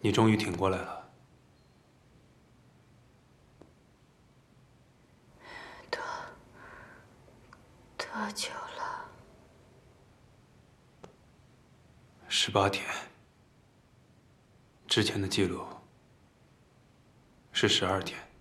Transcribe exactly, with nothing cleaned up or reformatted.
你终于挺过来了。 多多久了？ 十八天。之前的记录是十二天。